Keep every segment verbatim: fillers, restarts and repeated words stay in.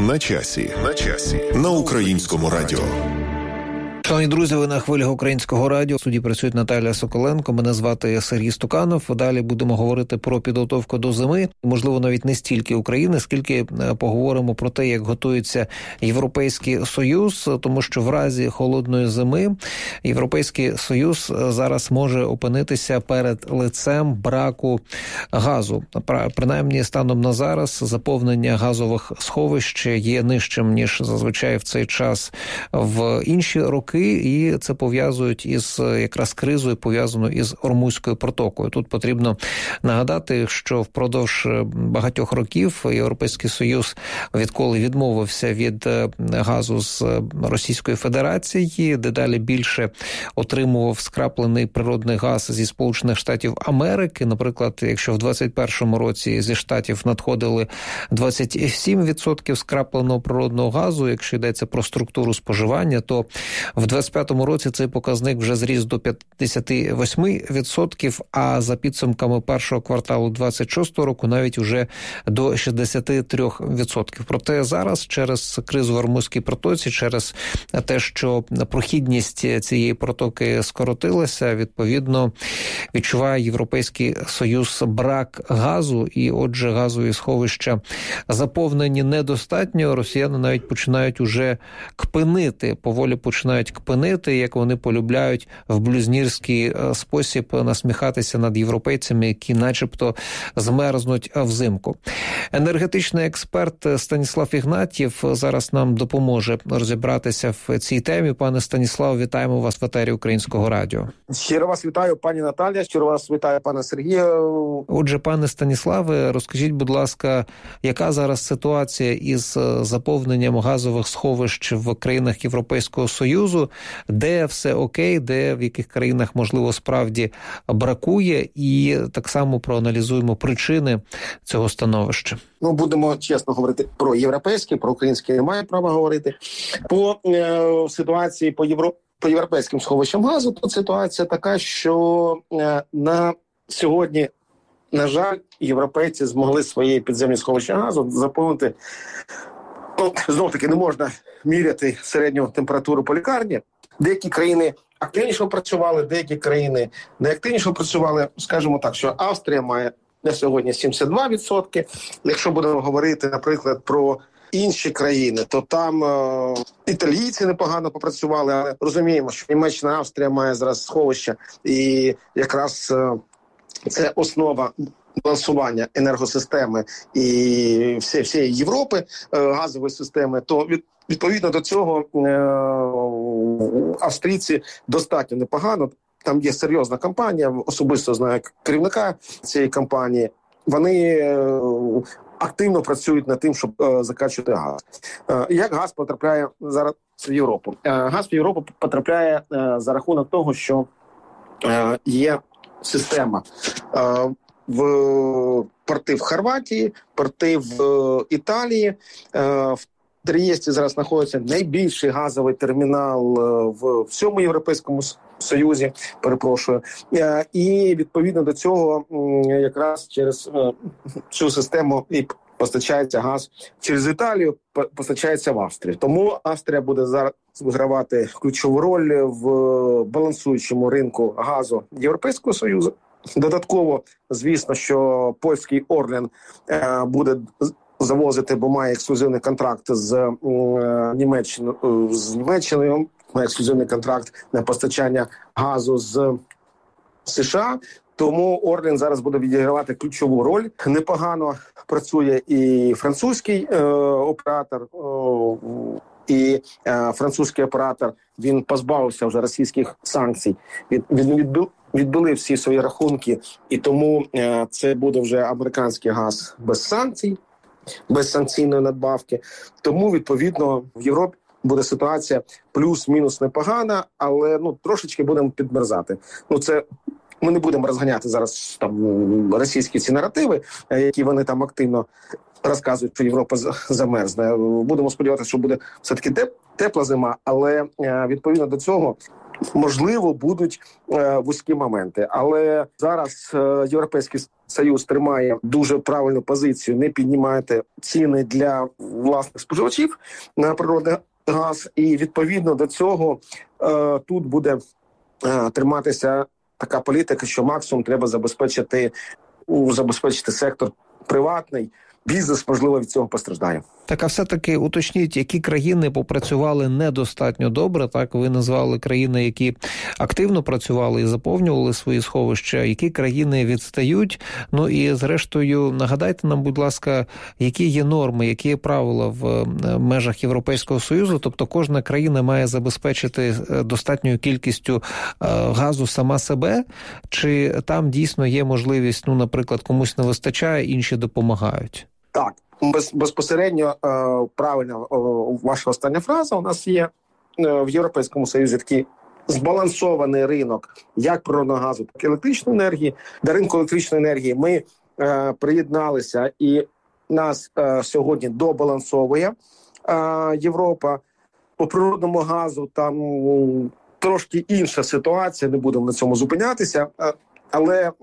На часі. На часі. На Українському радіо. Шановні друзі, ви на хвилях Українського радіо. В студії працює Наталія Соколенко. Мене звати Сергій Стуканов. Далі будемо говорити про підготовку до зими. Можливо, навіть не стільки України, скільки поговоримо про те, як готується Європейський Союз. Тому що в разі холодної зими Європейський Союз зараз може опинитися перед лицем браку газу. Принаймні, станом на зараз заповнення газових сховищ є нижчим, ніж зазвичай в цей час в інші роки. І це пов'язують із якраз кризою, пов'язаною із Ормузькою протокою. Тут потрібно нагадати, що впродовж багатьох років Європейський Союз, відколи відмовився від газу з Російської Федерації, дедалі більше отримував скраплений природний газ зі Сполучених Штатів Америки. Наприклад, якщо в двадцять першому році зі Штатів надходили двадцять сім відсотків скрапленого природного газу, якщо йдеться про структуру споживання, то в двадцять п'ятому році цей показник вже зріс до п'ятдесят вісім відсотків, а за підсумками першого кварталу двадцять шостого року навіть уже до шістдесят три відсотки. Проте зараз через кризу в Ормузькій протоці, через те, що прохідність цієї протоки скоротилася, відповідно відчуває Європейський Союз брак газу, і отже газові сховища заповнені недостатньо. Росіяни навіть починають уже кпинити, поволі починають кпинити, як вони полюбляють в блюзнірський спосіб насміхатися над європейцями, які начебто змерзнуть взимку. Енергетичний експерт Станіслав Ігнатьєв зараз нам допоможе розібратися в цій темі. Пане Станіслав, вітаємо вас в етері Українського радіо. Щиро вас вітаю, пані Наталія, щиро вас вітаю, пане Сергію. Отже, пане Станіславе, розкажіть, будь ласка, яка зараз ситуація із заповненням газових сховищ в країнах Європейського Союзу, де все окей, де в яких країнах, можливо, справді бракує, і так само проаналізуємо причини цього становища. Ну, будемо чесно говорити про європейське, про українське немає права говорити. По е, ситуації по, євро, по європейським сховищам газу, тут ситуація така, що е, на сьогодні, на жаль, європейці змогли свої підземні сховища газу заповнити. Ну, знов-таки не можна міряти середню температуру по лікарні. Деякі країни активніше працювали, деякі країни не активніше працювали. Скажімо так, що Австрія має на сьогодні сімдесят два відсотки. Якщо будемо говорити, наприклад, про інші країни, то там е- італійці непогано попрацювали, але розуміємо, що Німеччина, Австрія має зараз сховища, і якраз е- це основа балансування енергосистеми і всі, всієї Європи, е- газової системи, то від відповідно до цього е- австрійці достатньо непогано. Там є серйозна кампанія, особисто знаю керівника цієї кампанії. Вони е- активно працюють над тим, щоб е- закачувати газ. Е- як газ потрапляє зараз в Європу? Е- газ в Європу потрапляє е- за рахунок того, що е- є система е- в порти в Хорватії, порти в е- Італії, е- в Трієсті зараз знаходиться найбільший газовий термінал в всьому Європейському Союзі, перепрошую. І відповідно до цього якраз через цю систему і постачається газ через Італію, постачається в Австрію. Тому Австрія буде зараз гравати ключову роль в балансуючому ринку газу Європейського Союзу. Додатково, звісно, що польський Орлен буде завозити, бо має ексклюзивний контракт з е, Німеччиною, з Німеччиною, має ексклюзивний контракт на постачання газу з США. Тому Орлен зараз буде відігравати ключову роль. Непогано працює і французький е, оператор, е, і е, французький оператор, він позбавився вже російських санкцій. Він, він відбив, відбили всі свої рахунки, і тому е, це буде вже американський газ без санкцій, без санкційної надбавки. Тому, відповідно, в Європі буде ситуація плюс-мінус непогана, але ну трошечки будемо підмерзати. Ну це ми не будемо розганяти зараз там російські ці наративи, які вони там активно розказують, що Європа замерзне. Будемо сподіватися, що буде все-таки тепла зима, але відповідно до цього можливо, будуть е, вузькі моменти. Але зараз е, Європейський Союз тримає дуже правильну позицію, не піднімайте ціни для власних споживачів на природний газ. І відповідно до цього е, тут буде е, триматися така політика, що максимум треба забезпечити, забезпечити сектор приватний. Бізнес, можливо, від цього постраждає. Так, а все-таки уточніть, які країни попрацювали недостатньо добре, так, ви назвали країни, які активно працювали і заповнювали свої сховища, які країни відстають, ну і зрештою, нагадайте нам, будь ласка, які є норми, які є правила в межах Європейського Союзу, тобто кожна країна має забезпечити достатньою кількістю газу сама себе, чи там дійсно є можливість, ну, наприклад, комусь не вистачає, інші допомагають? Так, без, безпосередньо е, правильно е, ваша остання фраза. У нас є е, в Європейському Союзі такий збалансований ринок як природного газу, так і електричної енергії. До ринку електричної енергії ми е, приєдналися, і нас е, сьогодні добалансовує е, Європа. По природному газу там е, трошки інша ситуація, не будемо на цьому зупинятися, е, але е,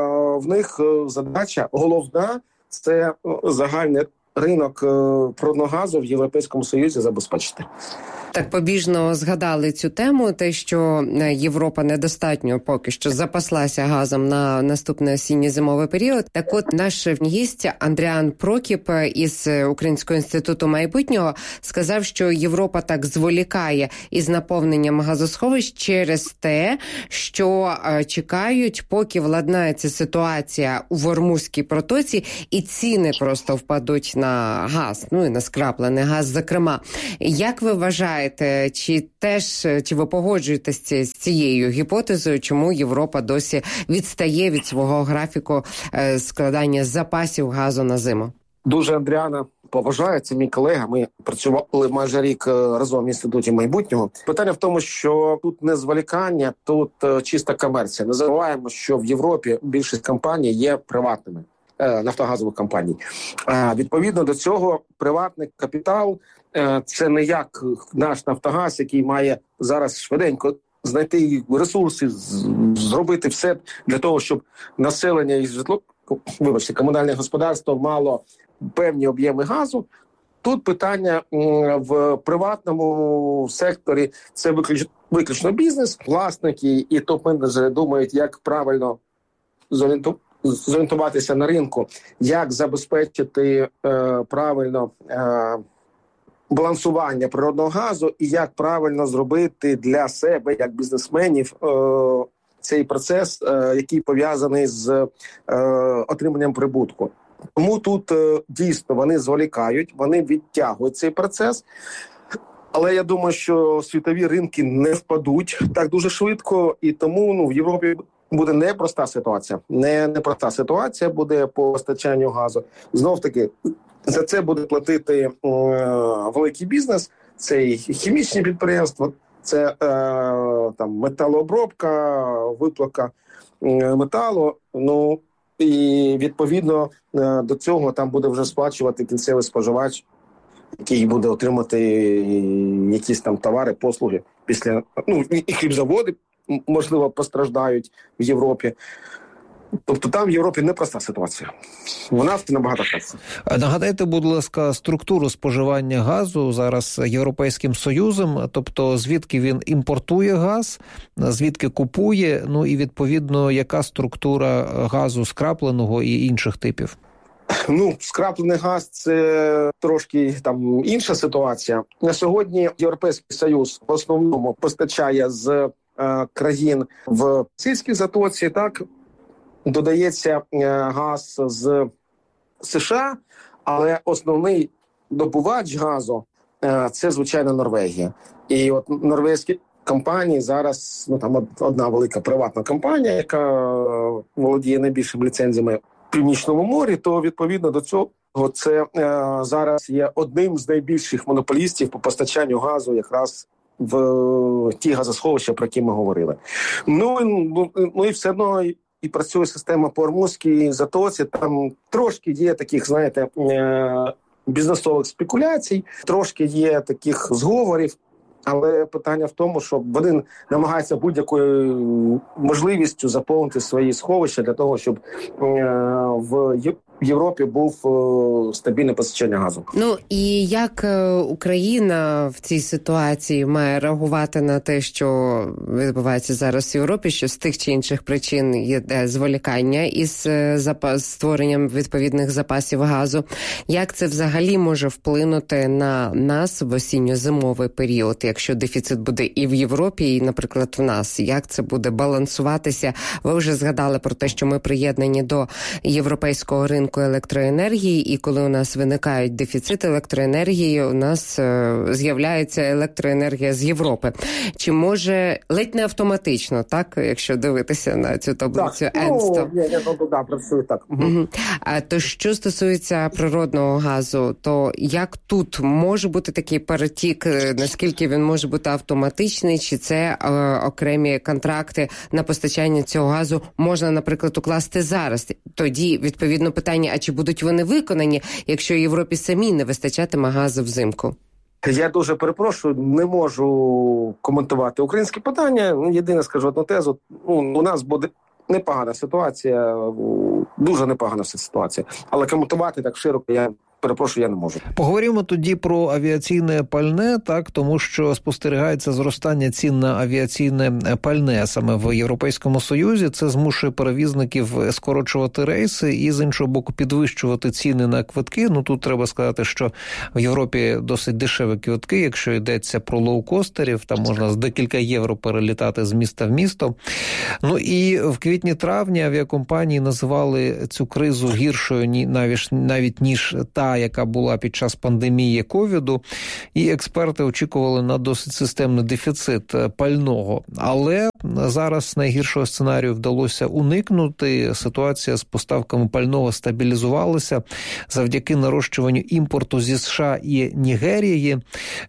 в них задача головна – це загальний ринок природного газу в Європейському Союзі забезпечити. Так побіжно згадали цю тему, те, що Європа недостатньо поки що запаслася газом на наступний осінньо-зимовий період. Так от наш гість Андріан Прокіп із Українського інституту майбутнього сказав, що Європа так зволікає із наповненням газосховищ через те, що чекають, поки владнається ситуація у Ормузькій протоці і ціни просто впадуть на газ, ну і на скраплений газ, зокрема. Як ви вважаєте, Чи теж, чи ви погоджуєтесь з цією гіпотезою, чому Європа досі відстає від свого графіку складання запасів газу на зиму? Дуже Андріана поважаю, це мій колега. Ми працювали майже рік разом в Інституті майбутнього. Питання в тому, що тут не зволікання, тут чиста комерція. Не забуваємо, що в Європі більшість компаній є приватними, нафтогазових компаній. Відповідно до цього приватний капітал – це не як наш Нафтогаз, який має зараз швиденько знайти ресурси, зробити все для того, щоб населення і житло, вибачте, комунальне господарство мало певні об'єми газу. Тут питання в приватному секторі – це виключно, виключно бізнес. Власники і топ-менеджери думають, як правильно зорієнтувати. зорієнтуватися на ринку, як забезпечити е, правильно е, балансування природного газу і як правильно зробити для себе, як бізнесменів, е, цей процес, е, який пов'язаний з е, отриманням прибутку. Тому тут е, дійсно вони зволікають, вони відтягують цей процес. Але я думаю, що світові ринки не впадуть так дуже швидко, і тому ну, в Європі буде непроста ситуація. Не непроста ситуація буде по постачанню газу. Знов-таки, за це буде платити е, великий бізнес, це і хімічні підприємства, це е, там металообробка, виплавка е, металу. Ну, і відповідно е, до цього там буде вже сплачувати кінцевий споживач, який буде отримати якісь там товари, послуги після, ну, і хлібзаводи, можливо, постраждають в Європі. Тобто там в Європі непроста ситуація. Вона набагато краще. Нагадайте, будь ласка, структуру споживання газу зараз Європейським Союзом, тобто звідки він імпортує газ, звідки купує, ну і відповідно, яка структура газу скрапленого і інших типів? Ну, скраплений газ – це трошки там інша ситуація. На сьогодні Європейський Союз в основному постачає з е, країн в Сільській затоці, так, додається е, газ з США, але основний добувач газу е, – це, звичайно, Норвегія. І от норвезькі компанії зараз, ну там одна велика приватна компанія, яка володіє найбільшими ліцензіями в Північному морі, то відповідно до цього це е, зараз є одним з найбільших монополістів по постачанню газу якраз в е, ті газосховища, про які ми говорили. Ну, ну, ну і все одно і, і працює система по Ормузькій затоці, там трошки є таких, знаєте, е, бізнесових спекуляцій, трошки є таких зговорів, Але питання в тому, що вони намагаються будь-якою можливістю заповнити свої сховища для того, щоб в Європі був стабільне постачання газу. Ну і як Україна в цій ситуації має реагувати на те, що відбувається зараз в Європі, що з тих чи інших причин є зволікання із запас створенням відповідних запасів газу? Як це взагалі може вплинути на нас в осінньо-зимовий період, якщо дефіцит буде і в Європі, і, наприклад, в нас? Як це буде балансуватися? Ви вже згадали про те, що ми приєднані до європейського ринку електроенергії, і коли у нас виникають дефіцит електроенергії, у нас е, з'являється електроенергія з Європи. Чи може ледь не автоматично, так, якщо дивитися на цю таблицю Енсто? Ну, я, ну, да, працюю так. Угу. А то що стосується природного газу, то як тут може бути такий перетік, наскільки він може бути автоматичний, чи це е, окремі контракти на постачання цього газу можна, наприклад, укласти зараз? Тоді, відповідно, питання, а чи будуть вони виконані, якщо Європі самі не вистачатиме газу взимку? Я дуже перепрошую, не можу коментувати українське питання. Єдине скажу одну тезу. Ну, у нас буде непогана ситуація, дуже непогана ситуація. Але коментувати так широко я перепрошую, я не можу. Поговоримо тоді про авіаційне пальне, так, тому що спостерігається зростання цін на авіаційне пальне саме в Європейському Союзі. Це змушує перевізників скорочувати рейси і, з іншого боку, підвищувати ціни на квитки. Ну, тут треба сказати, що в Європі досить дешеві квитки, якщо йдеться про лоукостерів, там можна з декілька євро перелітати з міста в місто. Ну, і в квітні-травні авіакомпанії називали цю кризу гіршою навіть, навіть ніж та, яка була під час пандемії ковіду, і експерти очікували на досить системний дефіцит пального. Але зараз найгіршого сценарію вдалося уникнути. Ситуація з поставками пального стабілізувалася завдяки нарощуванню імпорту зі США і Нігерії.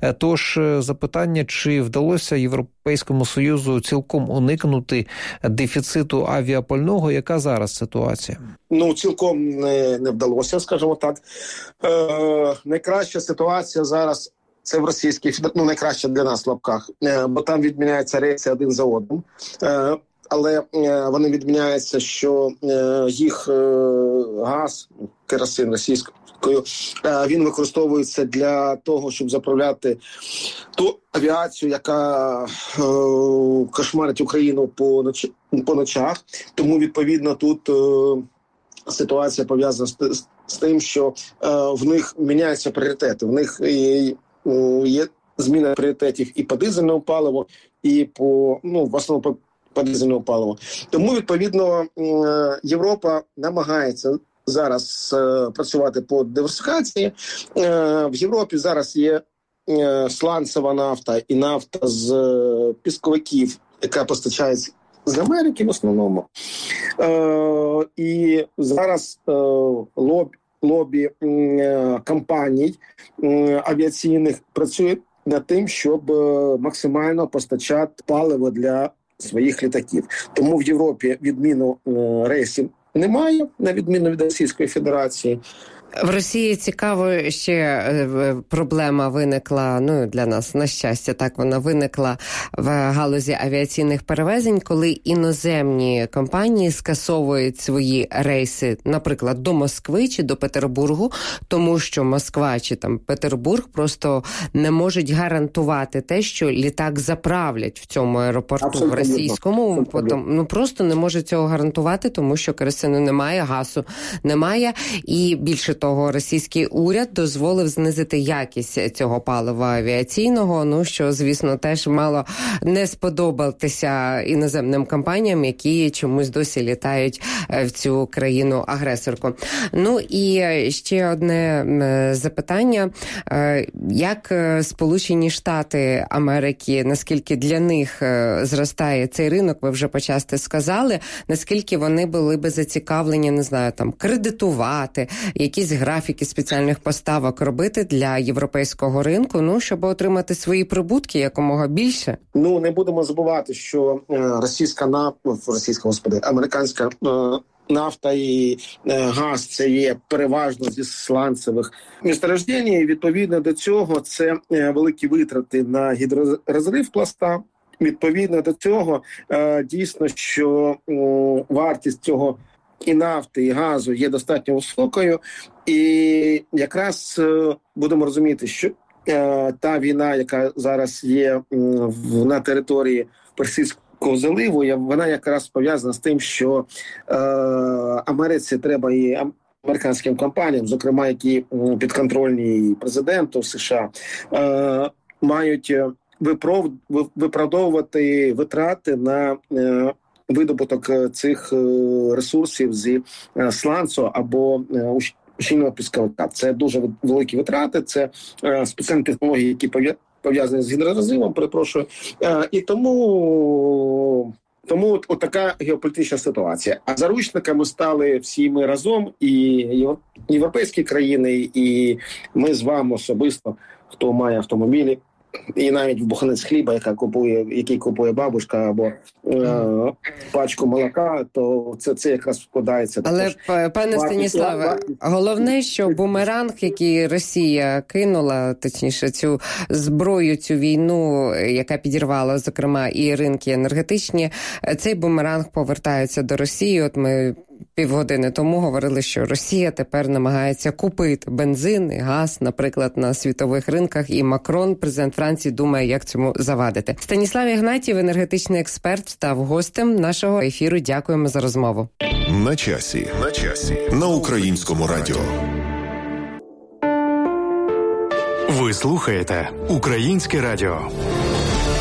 Тож запитання, чи вдалося Європейському Союзу цілком уникнути дефіциту авіапального, яка зараз ситуація? Ну, цілком не, не вдалося, скажімо так. Е, найкраща ситуація зараз це в Російській Федерації, ну, найкраща для нас в лапках, е, бо там відміняються рейси один за одним. Е, але е, вони відміняються, що е, їх е, газ, керосин російською, е, він використовується для того, щоб заправляти ту авіацію, яка е, кошмарить Україну по, ноч... по ночах. Тому, відповідно, тут е, ситуація пов'язана з, з тим, що е, в них міняються пріоритети. В них є, є зміна пріоритетів і по дизельному паливу, і по, ну, в основному по, по дизельному паливу. Тому, відповідно, е, Європа намагається зараз е, працювати по диверсифікації. Е, в Європі зараз є е, сланцева нафта і нафта з е, пісковиків, яка постачається з Америки в основному. Е, і зараз е, лоб, лобі е, компаній е, авіаційних працює над тим, щоб е, максимально постачати паливо для своїх літаків. Тому в Європі відміну е, рейсів немає, на відміну від Російської Федерації. В Росії цікаво, ще проблема виникла, ну, для нас, на щастя, так вона виникла в галузі авіаційних перевезень, коли іноземні компанії скасовують свої рейси, наприклад, до Москви чи до Петербургу, тому що Москва чи там Петербург просто не можуть гарантувати те, що літак заправлять в цьому аеропорту. Абсолютно. В російському, потім, ну, просто не можуть цього гарантувати, тому що керосину немає, газу немає, і більше того, російський уряд дозволив знизити якість цього палива авіаційного, ну, що, звісно, теж мало не сподобатися іноземним компаніям, які чомусь досі літають в цю країну-агресорку. Ну, і ще одне запитання. Як Сполучені Штати Америки, наскільки для них зростає цей ринок, ви вже почасти сказали, наскільки вони були би зацікавлені, не знаю, там, кредитувати, якісь графіки спеціальних поставок робити для європейського ринку, ну, щоб отримати свої прибутки якомога більше? Ну, не будемо забувати, що е, російська нафта, російська, господи, американська е, нафта і газ – це є переважно зі сланцевих месторождень. І відповідно до цього це великі витрати на гідророзрив пласта. Відповідно до цього дійсно, що вартість цього і нафти, і газу є достатньо високою. І якраз будемо розуміти, що та війна, яка зараз є на території Персидського заливу, вона якраз пов'язана з тим, що е, Америці треба і американським компаніям, зокрема, які підконтрольні президенту США, е, мають виправ, виправдовувати витрати на е, видобуток цих ресурсів зі сланцу або щільного пісковика. Це дуже великі витрати, це е, спеціальні технології, які пов'язані з гідророзривом, перепрошую. Е, і тому, тому от, от така геополітична ситуація. А заручниками стали всі ми разом, і європейські країни, і ми з вами особисто, хто має автомобілі, і навіть в буханець хліба, яка купує, який купує бабушка, або е, пачку молока, то це, це якраз вкладається. Але, також, пане Станіславе, головне, що бумеранг, який Росія кинула, точніше, цю зброю, цю війну, яка підірвала, зокрема, і ринки енергетичні, цей бумеранг повертається до Росії. От ми півгодини тому говорили, що Росія тепер намагається купити бензин і газ, наприклад, на світових ринках, і Макрон, президент Франції, думає, як цьому завадити. Станіслав Ігнатів, енергетичний експерт, став гостем нашого ефіру. Дякуємо за розмову. На часі. На часі. На Українському радіо. Ви слухаєте Українське радіо.